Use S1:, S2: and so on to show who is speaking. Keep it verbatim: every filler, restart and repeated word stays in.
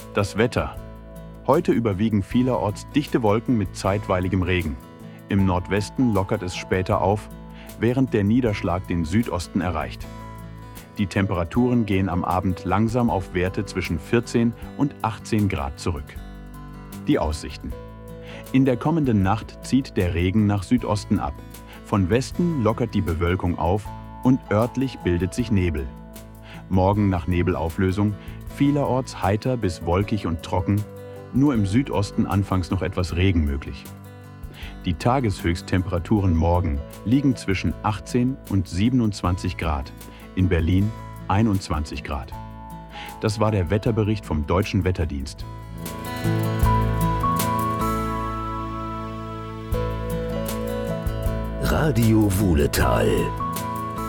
S1: Das Wetter. Heute überwiegen vielerorts dichte Wolken mit zeitweiligem Regen. Im Nordwesten lockert es später auf, während der Niederschlag den Südosten erreicht. Die Temperaturen gehen am Abend langsam auf Werte zwischen vierzehn und achtzehn Grad zurück. Die Aussichten. In der kommenden Nacht zieht der Regen nach Südosten ab. Von Westen lockert die Bewölkung auf und örtlich bildet sich Nebel. Morgen nach Nebelauflösung vielerorts heiter bis wolkig und trocken, nur im Südosten anfangs noch etwas Regen möglich. Die Tageshöchsttemperaturen morgen liegen zwischen achtzehn und siebenundzwanzig Grad, in Berlin einundzwanzig Grad. Das war der Wetterbericht vom Deutschen Wetterdienst.
S2: Radio Wuhletal.